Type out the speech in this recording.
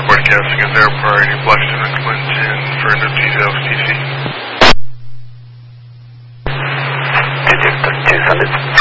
broadcasting as air priority, Blackstone and Clinton for no details, TC. 2 Summit.